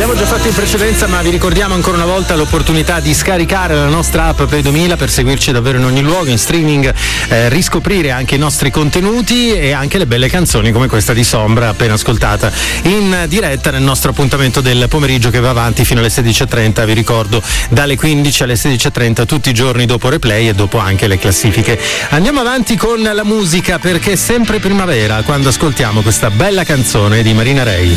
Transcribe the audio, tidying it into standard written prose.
L'abbiamo già fatto in precedenza, ma vi ricordiamo ancora una volta l'opportunità di scaricare la nostra app Play 2000 per seguirci davvero in ogni luogo, in streaming, riscoprire anche i nostri contenuti e anche le belle canzoni come questa di Sombra appena ascoltata in diretta nel nostro appuntamento del pomeriggio che va avanti fino alle 16.30, vi ricordo dalle 15 alle 16.30 tutti i giorni dopo replay e dopo anche le classifiche. Andiamo avanti con la musica perché è sempre primavera quando ascoltiamo questa bella canzone di Marina Ray.